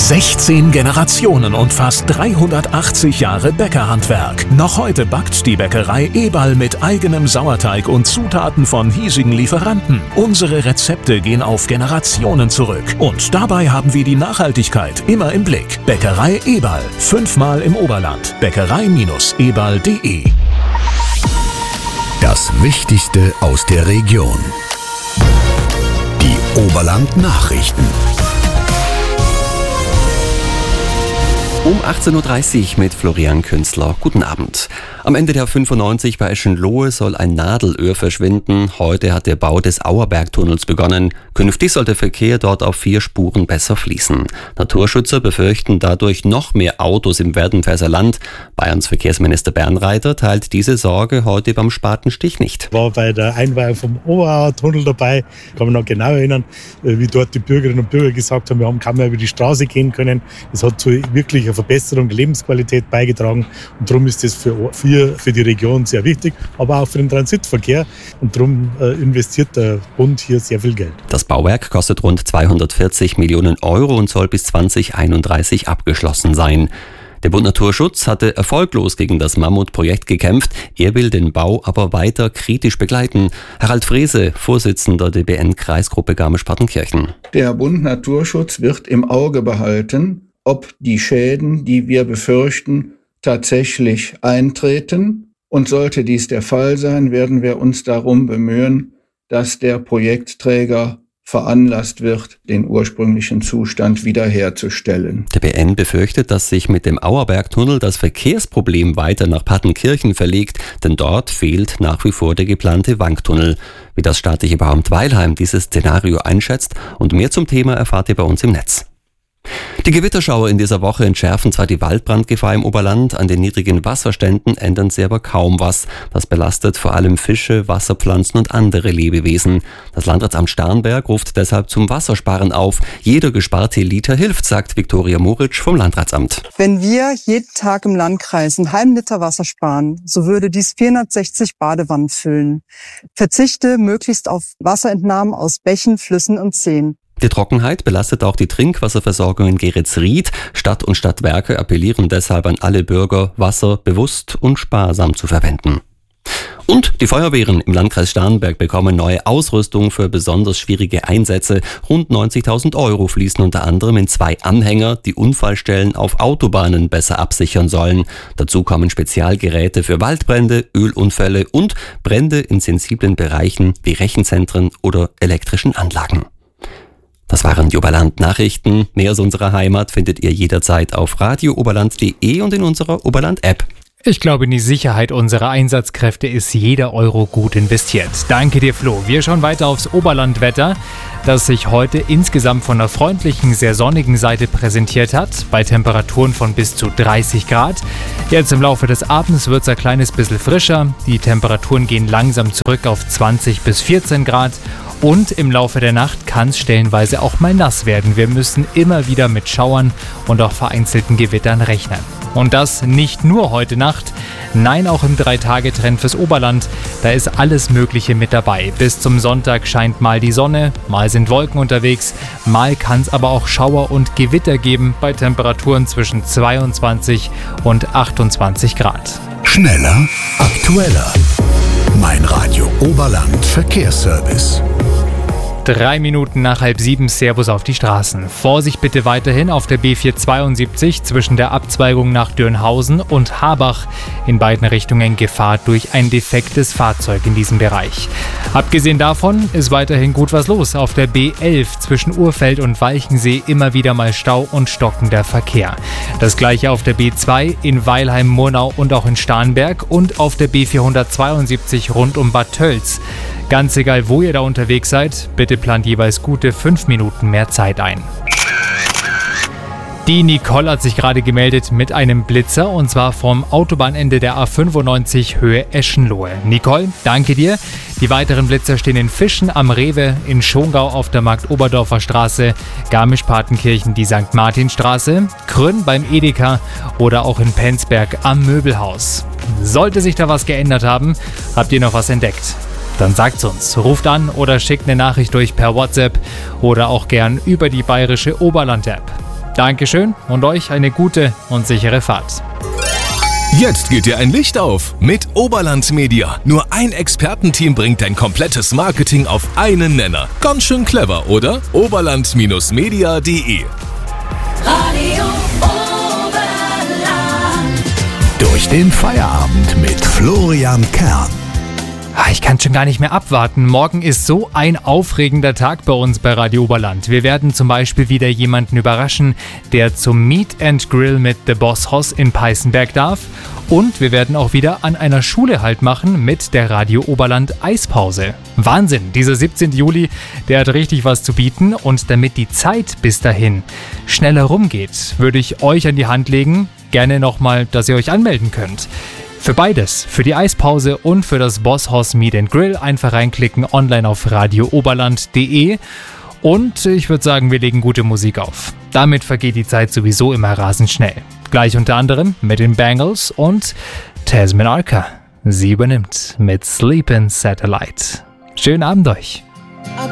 16 Generationen und fast 380 Jahre Bäckerhandwerk. Noch heute backt die Bäckerei Eberl mit eigenem Sauerteig und Zutaten von hiesigen Lieferanten. Unsere Rezepte gehen auf Generationen zurück. Und dabei haben wir die Nachhaltigkeit immer im Blick. Bäckerei Eberl. 5-mal im Oberland. Bäckerei-eberl.de. Das Wichtigste aus der Region. Die Oberland-Nachrichten. Um 18.30 Uhr mit Florian Künzler. Guten Abend. Am Ende der 95 bei Eschenlohe soll ein Nadelöhr verschwinden. Heute hat der Bau des Auerbergtunnels begonnen. Künftig soll der Verkehr dort auf 4 Spuren besser fließen. Naturschützer befürchten dadurch noch mehr Autos im Werdenfelser Land. Bayerns Verkehrsminister Bernreiter teilt diese Sorge heute beim Spatenstich nicht. Ich war bei der Einweihung vom Oberauer Tunnel dabei. Ich kann mich noch genau erinnern, wie dort die Bürgerinnen und Bürger gesagt haben, wir haben kaum mehr über die Straße gehen können. Das hat zu wirklicher Verbesserung der Lebensqualität beigetragen. Und darum ist das für die Region sehr wichtig, aber auch für den Transitverkehr. Und darum investiert der Bund hier sehr viel Geld. Das Bauwerk kostet rund 240 Millionen Euro und soll bis 2031 abgeschlossen sein. Der Bund Naturschutz hatte erfolglos gegen das Mammutprojekt gekämpft. Er will den Bau aber weiter kritisch begleiten. Harald Frese, Vorsitzender der BN-Kreisgruppe Garmisch-Partenkirchen. Der Bund Naturschutz wird im Auge behalten, ob die Schäden, die wir befürchten, tatsächlich eintreten. Und sollte dies der Fall sein, werden wir uns darum bemühen, dass der Projektträger veranlasst wird, den ursprünglichen Zustand wiederherzustellen. Der BN befürchtet, dass sich mit dem Auerbergtunnel das Verkehrsproblem weiter nach Partenkirchen verlegt, denn dort fehlt nach wie vor der geplante Wanktunnel. Wie das staatliche Bauamt Weilheim dieses Szenario einschätzt und mehr zum Thema erfahrt ihr bei uns im Netz. Die Gewitterschauer in dieser Woche entschärfen zwar die Waldbrandgefahr im Oberland, an den niedrigen Wasserständen ändern sie aber kaum was. Das belastet vor allem Fische, Wasserpflanzen und andere Lebewesen. Das Landratsamt Starnberg ruft deshalb zum Wassersparen auf. Jeder gesparte Liter hilft, sagt Viktoria Moritsch vom Landratsamt. Wenn wir jeden Tag im Landkreis einen halben Liter Wasser sparen, so würde dies 460 Badewannen füllen. Verzichte möglichst auf Wasserentnahmen aus Bächen, Flüssen und Seen. Die Trockenheit belastet auch die Trinkwasserversorgung in Geretsried. Stadt und Stadtwerke appellieren deshalb an alle Bürger, Wasser bewusst und sparsam zu verwenden. Und die Feuerwehren im Landkreis Starnberg bekommen neue Ausrüstung für besonders schwierige Einsätze. Rund 90.000 Euro fließen unter anderem in 2 Anhänger, die Unfallstellen auf Autobahnen besser absichern sollen. Dazu kommen Spezialgeräte für Waldbrände, Ölunfälle und Brände in sensiblen Bereichen wie Rechenzentren oder elektrischen Anlagen. Das waren die Oberland-Nachrichten. Mehr aus unserer Heimat findet ihr jederzeit auf radiooberland.de und in unserer Oberland-App. Ich glaube, in die Sicherheit unserer Einsatzkräfte ist jeder Euro gut investiert. Danke dir, Flo. Wir schauen weiter aufs Oberlandwetter, das sich heute insgesamt von der freundlichen, sehr sonnigen Seite präsentiert hat, bei Temperaturen von bis zu 30 Grad. Jetzt im Laufe des Abends wird es ein kleines bisschen frischer. Die Temperaturen gehen langsam zurück auf 20 bis 14 Grad. Und im Laufe der Nacht kann es stellenweise auch mal nass werden. Wir müssen immer wieder mit Schauern und auch vereinzelten Gewittern rechnen. Und das nicht nur heute Nacht, nein, auch im 3-Tage-Trend fürs Oberland. Da ist alles Mögliche mit dabei. Bis zum Sonntag scheint mal die Sonne, mal sind Wolken unterwegs, mal kann es aber auch Schauer und Gewitter geben bei Temperaturen zwischen 22 und 28 Grad. Schneller, aktueller. Mein Radio Oberland Verkehrsservice. 3 Minuten nach 6:30, Servus auf die Straßen. Vorsicht bitte weiterhin auf der B472 zwischen der Abzweigung nach Dürnhausen und Habach. In beiden Richtungen Gefahr durch ein defektes Fahrzeug in diesem Bereich. Abgesehen davon ist weiterhin gut was los. Auf der B11 zwischen Urfeld und Walchensee immer wieder mal Stau und stockender Verkehr. Das gleiche auf der B2 in Weilheim, Murnau und auch in Starnberg und auf der B472 rund um Bad Tölz. Ganz egal, wo ihr da unterwegs seid, bitte plant jeweils gute 5 Minuten mehr Zeit ein. Die Nicole hat sich gerade gemeldet mit einem Blitzer und zwar vom Autobahnende der A95 Höhe Eschenlohe. Nicole, danke dir. Die weiteren Blitzer stehen in Fischen am Rewe, in Schongau auf der Markt-Oberdorfer Straße, Garmisch-Partenkirchen die St. Martinstraße, Krünn beim Edeka oder auch in Penzberg am Möbelhaus. Sollte sich da was geändert haben, habt ihr noch was entdeckt? Dann sagt's uns, ruft an oder schickt eine Nachricht durch per WhatsApp oder auch gern über die bayerische Oberland-App. Dankeschön und euch eine gute und sichere Fahrt. Jetzt geht dir ein Licht auf mit Oberland Media. Nur ein Expertenteam bringt dein komplettes Marketing auf einen Nenner. Ganz schön clever, oder? Oberland-media.de. Radio Oberland. Durch den Feierabend mit Florian Kern. Ich kann schon gar nicht mehr abwarten. Morgen ist so ein aufregender Tag bei uns bei Radio Oberland. Wir werden zum Beispiel wieder jemanden überraschen, der zum Meet and Grill mit The Boss Hoss in Peißenberg darf. Und wir werden auch wieder an einer Schule Halt machen mit der Radio Oberland Eispause. Wahnsinn, dieser 17. Juli, der hat richtig was zu bieten. Und damit die Zeit bis dahin schneller rumgeht, würde ich euch an die Hand legen, gerne nochmal, dass ihr euch anmelden könnt. Für beides, für die Eispause und für das Boss Hoss Meet and Grill, einfach reinklicken online auf radiooberland.de und ich würde sagen, wir legen gute Musik auf. Damit vergeht die Zeit sowieso immer rasend schnell. Gleich unter anderem mit den Bangles und Tasman Arca. Sie übernimmt mit Sleepin' Satellite. Schönen Abend euch.